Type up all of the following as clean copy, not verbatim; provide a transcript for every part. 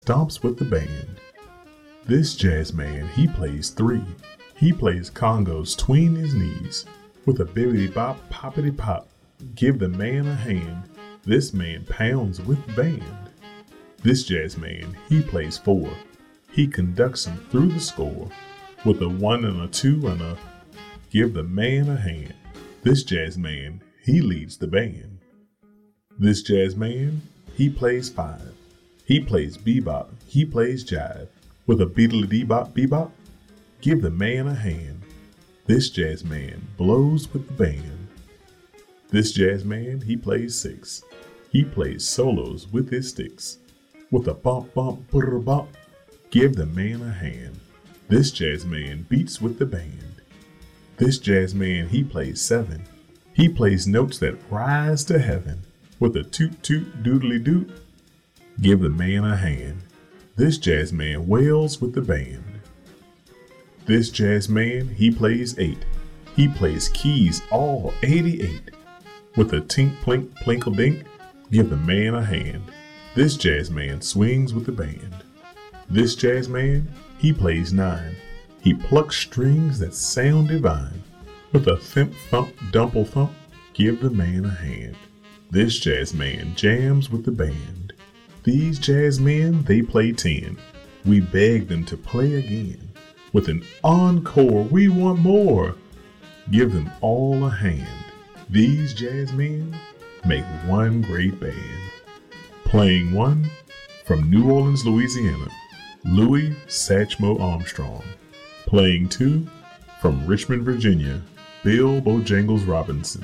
stomps with the band. This jazz man, he plays three. He plays congos tween his knees with a bibbity bop, poppity pop. Give the man a hand. This man pounds with the band. This jazz man, he plays four. He conducts them through the score with a 1 and a 2 and a give the man a hand. This jazz man, he leads the band. This jazz man, he plays five. He plays bebop, he plays jive with a beedly-dee-bop, bebop. Give the man a hand. This jazz man blows with the band. This jazz man, he plays six. He plays solos with his sticks with a bump, bump, brr, bump. Give the man a hand. This jazz man beats with the band. This jazz man, he plays seven. He plays notes that rise to heaven with a toot toot doodly doot. Give the man a hand. This jazz man wails with the band. This jazz man, he plays eight. He plays keys all 88 with a tink plink plinkle dink. Give the man a hand. This jazz man swings with the band. This jazz man, he plays nine. He plucks strings that sound divine with a thimp thump dumple thump. Give the man a hand. This jazz man jams with the band. These jazz men, they play 10. We beg them to play again. With an encore, we want more. Give them all a hand. These jazz men make one great band. Playing one from New Orleans, Louisiana, Louis Satchmo Armstrong. Playing two from Richmond, Virginia, Bill Bojangles Robinson.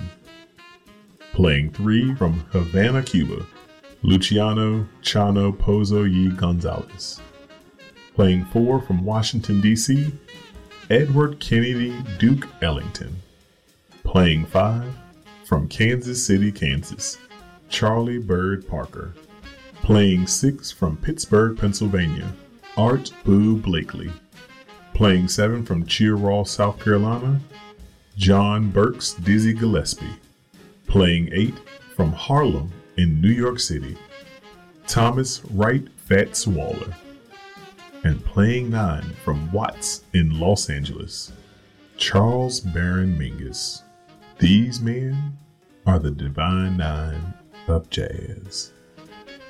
Playing three from Havana, Cuba, Luciano Chano Pozo Ye Gonzalez. Playing four from Washington, D.C., Edward Kennedy Duke Ellington. Playing five from Kansas City, Kansas, Charlie Bird Parker. Playing six from Pittsburgh, Pennsylvania, Art Boo Blakely. Playing seven from Cheraw, South Carolina, John Burks Dizzy Gillespie. Playing eight from Harlem in New York City, Thomas Wright Fats Waller. And playing nine from Watts in Los Angeles, Charles Baron Mingus. These men are the Divine Nine of Jazz.